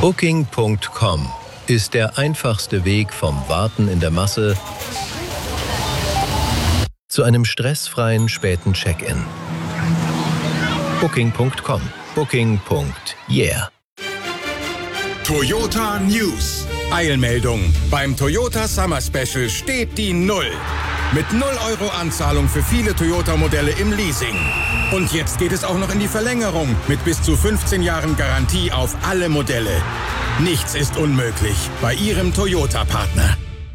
Booking.com ist der einfachste Weg vom Warten in der Masse zu einem stressfreien späten Check-in. Booking.com. Booking.yeah. Toyota News. Eilmeldung. Beim Toyota Summer Special steht die Null. Mit 0 € Anzahlung für viele Toyota-Modelle im Leasing. Und jetzt geht es auch noch in die Verlängerung mit bis zu 15 Jahren Garantie auf alle Modelle. Nichts ist unmöglich bei Ihrem Toyota-Partner.